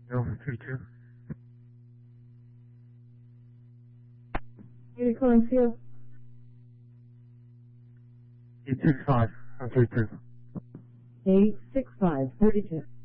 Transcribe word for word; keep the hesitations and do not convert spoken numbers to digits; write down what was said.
No, three two. You're calling Seal? Eight six five. I'm three two. Eight six five thirty two.